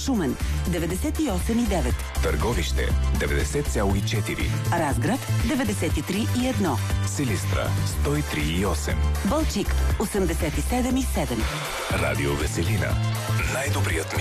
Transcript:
Шумен 98,9. Търговище 90,4. Разград 93,1. Силистра 103,8. Балчик 87,7. Радио Веселина. Най-добрият